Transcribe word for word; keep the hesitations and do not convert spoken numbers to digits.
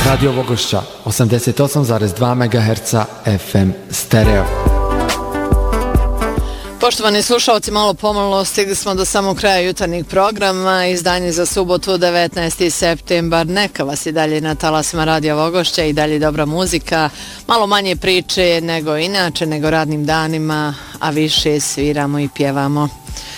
Radio Vogošća, osamdeset osam zarez dva megaherca F M stereo. Poštovani slušalci, malo pomalo stigli smo do samog kraja jutarnjeg programa. Izdanje za subotu devetnaesti septembar. Neka vas i dalje na talasima Radio Vogošća i dalje dobra muzika. Malo manje priče nego inače, nego radnim danima, a više sviramo i pjevamo.